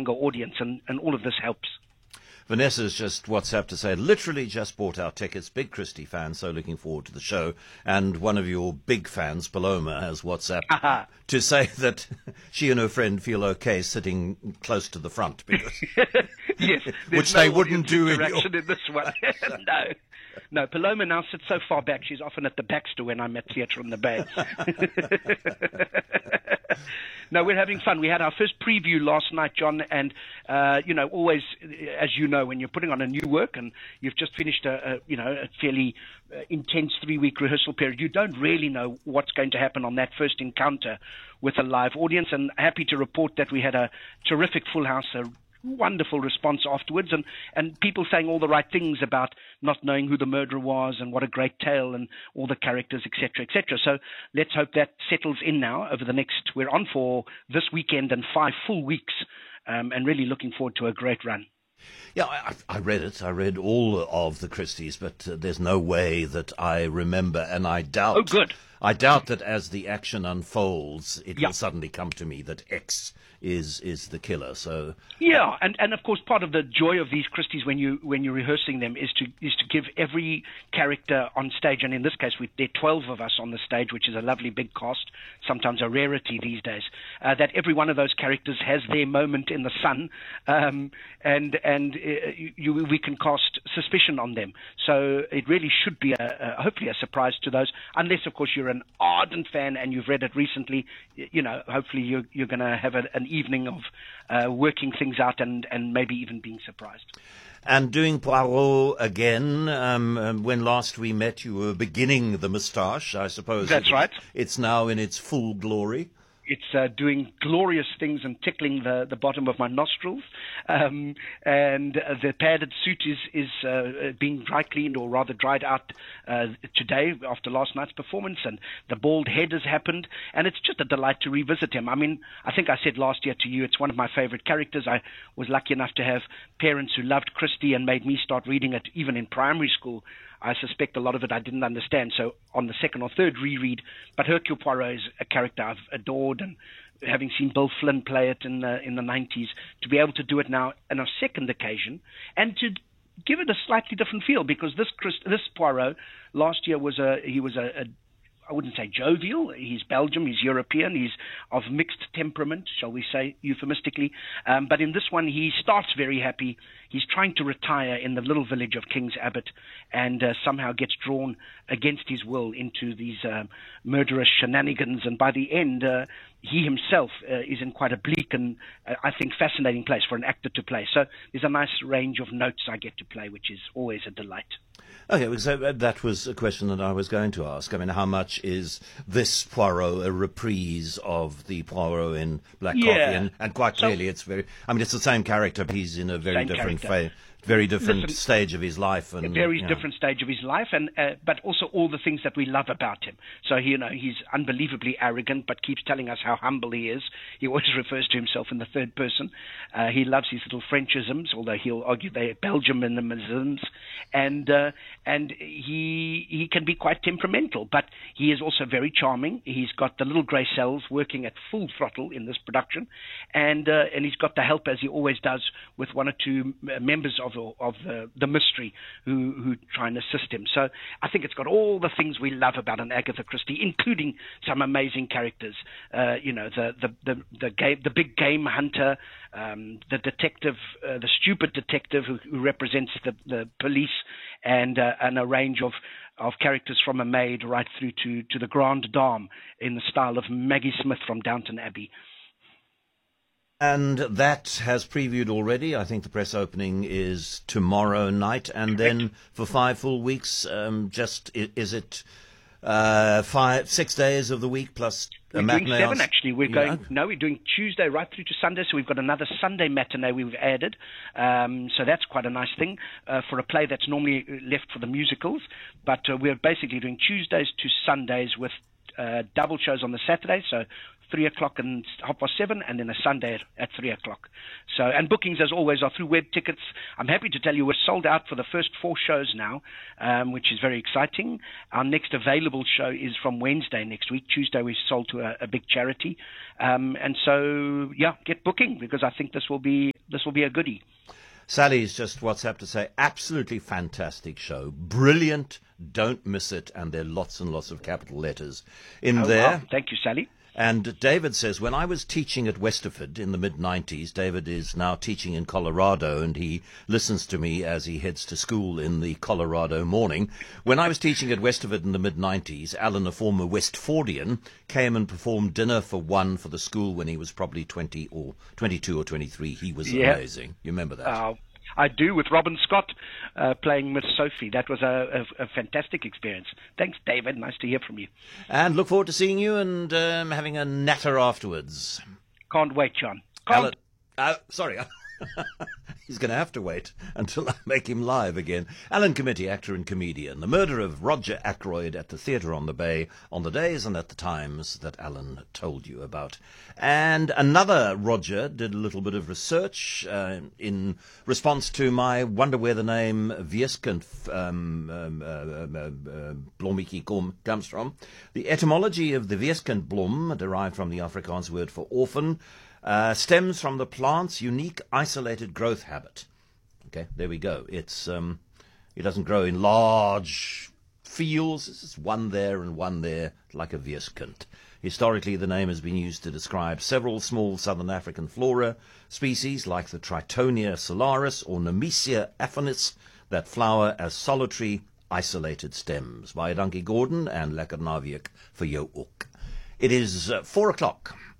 younger audience, and all of this helps. Vanessa's just WhatsApp to say, literally just bought our tickets, big Christie fan, so looking forward to the show. And one of your big fans, Paloma, has WhatsApp to say that she and her friend feel okay sitting close to the front. Because Yes, which no they wouldn't do in this one. No, Paloma now sits so far back, she's often at the Baxter when I'm at Theatre on the Bay. No, we're having fun. We had our first preview last night, John, and, always, as you know, when you're putting on a new work and you've just finished a fairly intense 3-week rehearsal period, you don't really know what's going to happen on that first encounter with a live audience. And happy to report that we had a terrific full house, a wonderful response afterwards, and people saying all the right things about not knowing who the murderer was and what a great tale and all the characters, etc., etc. So let's hope that settles in now over the next, we're on for this weekend and 5 full weeks, and really looking forward to a great run. Yeah, I read it. I read all of the Christies, but there's no way that I remember, and I doubt. Oh, good. I doubt that as the action unfolds, it will suddenly come to me that X is the killer. So yeah, and of course, part of the joy of these Christies when you're rehearsing them is to give every character on stage, and in this case, there are 12 of us on the stage, which is a lovely big cast, sometimes a rarity these days. That every one of those characters has their moment in the sun, we can cast suspicion on them. So it really should be hopefully a surprise to those, unless of course you're an ardent fan and you've read it recently. Hopefully you're going to have an evening of working things out and maybe even being surprised. And doing Poirot again. When last we met, you were beginning the moustache, I suppose. That's right. It's now in its full glory. It's doing glorious things and tickling the bottom of my nostrils. And the padded suit is being dry cleaned, or rather dried out today after last night's performance. And the bald head has happened. And it's just a delight to revisit him. I mean, I think I said last year to you, it's one of my favorite characters. I was lucky enough to have parents who loved Christie and made me start reading it even in primary school. I suspect a lot of it I didn't understand. So on the second or third reread, but Hercule Poirot is a character I've adored, and having seen Bill Flynn play it in the 90s, to be able to do it now on a second occasion and to give it a slightly different feel, because this Poirot last year he was a I wouldn't say jovial. He's Belgium, he's European, he's of mixed temperament, shall we say, euphemistically. But in this one, he starts very happy. He's trying to retire in the little village of King's Abbot, and somehow gets drawn against his will into these murderous shenanigans. And by the end, he himself is in quite a bleak and, I think, fascinating place for an actor to play. So there's a nice range of notes I get to play, which is always a delight. Okay, so that was a question that I was going to ask. I mean, how much is this Poirot a reprise of the Poirot in Black Coffee? And quite clearly, it's it's the same character, but he's in a very different stage of his life, and a very different stage of his life, and but also all the things that we love about him. So he's unbelievably arrogant, but keeps telling us how humble he is. He always refers to himself in the third person. He loves his little Frenchisms, although he'll argue they're Belgianisms, and he can be quite temperamental, but he is also very charming. He's got the little grey cells working at full throttle in this production, and he's got the help, as he always does, with one or two members of the mystery who try and assist him. So I think it's got all the things we love about an Agatha Christie, including some amazing characters. The big game hunter, the detective, the stupid detective who represents the police, and a range of characters from a maid right through to the grande dame in the style of Maggie Smith from Downton Abbey. And that has previewed already. I think the press opening is tomorrow night. And then for 5 full weeks, is it 6 days of the week plus a matinee? We're doing 7, actually. We're doing Tuesday right through to Sunday. So we've got another Sunday matinee we've added. So that's quite a nice thing for a play that's normally left for the musicals. But we're basically doing Tuesdays to Sundays with double shows on the Saturday. So 3 o'clock and 7:30, and then a Sunday at 3 o'clock. So, and bookings, as always, are through web tickets. I'm happy to tell you we're sold out for the first 4 shows now, which is very exciting. Our next available show is from Wednesday next week. Tuesday we sold to a big charity. And so, yeah, get booking, because I think this will be a goodie. Sally's just WhatsApp to say, absolutely fantastic show. Brilliant. Don't miss it. And there are lots and lots of capital letters in there. Wow. Thank you, Sally. And David says, when I was teaching at Westerford in the mid-90s, David is now teaching in Colorado, and he listens to me as he heads to school in the Colorado morning. When I was teaching at Westerford in the mid-90s, Alan, a former Westfordian, came and performed Dinner for One for the school when he was probably 22 or 23. He was amazing. You remember that? I do, with Robin Scott playing Miss Sophie. That was a fantastic experience. Thanks, David. Nice to hear from you. And look forward to seeing you and having a natter afterwards. Can't wait, John. Sorry. He's going to have to wait until I make him live again. Alan Committee, actor and comedian. The murder of Roger Ackroyd at the Theatre on the Bay on the days and at the times that Alan told you about. And another Roger did a little bit of research in response to my wonder where the name Weeskund Blommie comes from. The etymology of the Weeskund Blom, derived from the Afrikaans word for orphan, stems from the plant's unique isolated growth habit. Okay, there we go. It doesn't grow in large fields. It's just one there and one there, like a Weeskund. Historically, the name has been used to describe several small southern African flora species like the Tritonia solaris or Nemesia affinis that flower as solitary, isolated stems. Baie dankie Gordon, and lekker naweek vir jou ook. It is 4 o'clock.